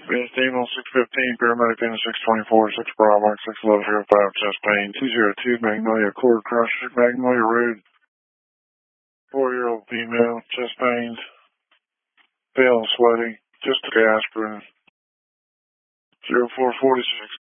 Vince Demon 615, paramedic in 624, 6 Bravo, 61105, chest pain, 202 Magnolia Cord Crusher, Magnolia Road, 4-year-old female, chest pains, pale and sweaty, just took aspirin, 0446.